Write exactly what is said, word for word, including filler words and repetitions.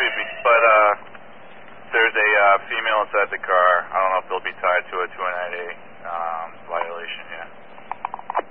copy, but uh, there's a uh, female inside the car. I don't know if they'll be tied to a two ninety-eight.